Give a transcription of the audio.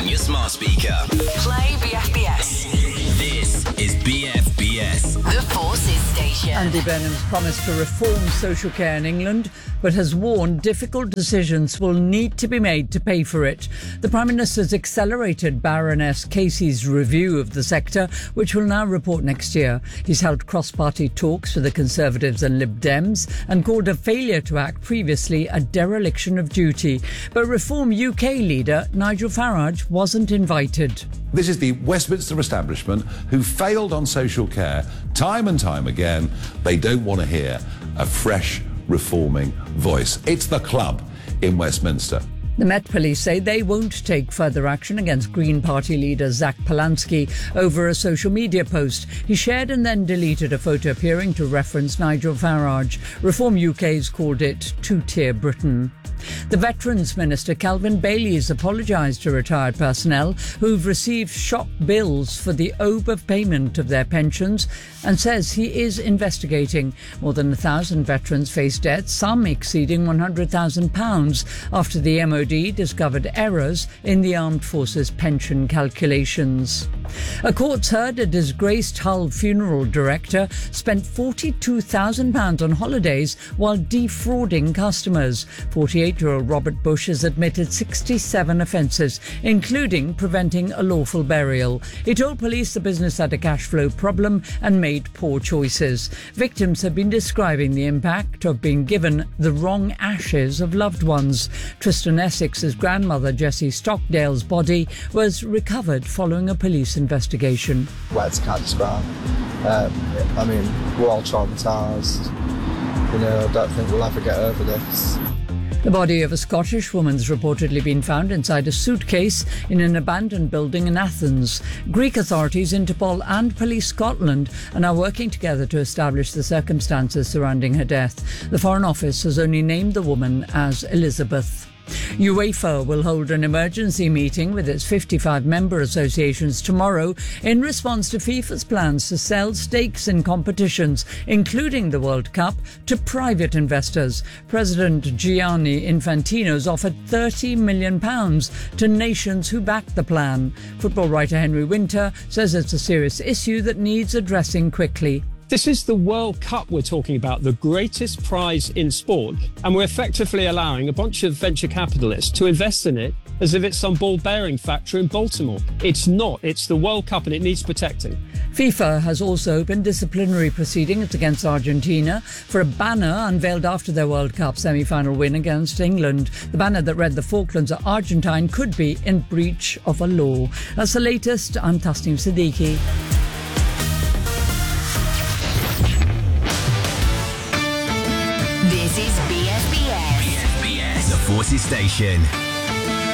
on your smart speaker. Play BFBS. This is BFBS. The Forces Station. Andy Burnham's promised to reform social care in England, but has warned difficult decisions will need to be made to pay for it. The Prime Minister's accelerated Baroness Casey's review of the sector, which will now report next year. He's held cross-party talks with the Conservatives and Lib Dems and called a failure to act previously a dereliction of duty. But Reform UK leader Nigel Farage wasn't invited. This is the Westminster establishment who failed on social care time and time again. They don't want to hear a fresh, reforming voice. It's the club in Westminster. The Met Police say they won't take further action against Green Party leader Zach Polanski over a social media post. He shared and then deleted a photo appearing to reference Nigel Farage. Reform UK's called it two-tier Britain. The Veterans Minister Calvin Bailey has apologised to retired personnel who've received shock bills for the overpayment of their pensions and says he is investigating. More than 1,000 veterans face deaths, some exceeding £100,000 after the MOD discovered errors in the Armed Forces pension calculations. A court's heard a disgraced Hull funeral director spent £42,000 on holidays while defrauding customers. 48-year-old Robert Bush has admitted 67 offences, including preventing a lawful burial. He told police the business had a cash flow problem and made poor choices. Victims have been describing the impact of being given the wrong ashes of loved ones. Tristan Essex's grandmother, Jessie Stockdale's body was recovered following a police investigation. Words can't describe. We're all traumatised. I don't think we'll ever get over this. The body of a Scottish woman's reportedly been found inside a suitcase in an abandoned building in Athens. Greek authorities, Interpol and Police Scotland are now working together to establish the circumstances surrounding her death. The Foreign Office has only named the woman as Elizabeth. UEFA will hold an emergency meeting with its 55 member associations tomorrow in response to FIFA's plans to sell stakes in competitions, including the World Cup, to private investors. President Gianni Infantino's offered £30 million to nations who backed the plan. Football writer Henry Winter says it's a serious issue that needs addressing quickly. This is the World Cup we're talking about, the greatest prize in sport, and we're effectively allowing a bunch of venture capitalists to invest in it as if it's some ball-bearing factory in Baltimore. It's not. It's the World Cup and it needs protecting. FIFA has also opened disciplinary proceedings against Argentina for a banner unveiled after their World Cup semi-final win against England. The banner that read "The Falklands are Argentine" could be in breach of a law. That's the latest. I'm Tasneem Siddiqui. This is BFBS. BFBS. The Forces Station.